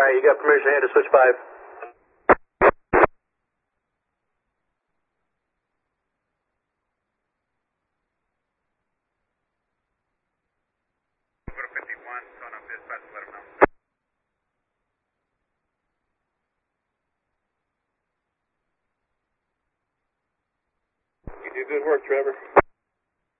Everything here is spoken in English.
Alright, you got permission to head to switch 5. You do good work, Trevor.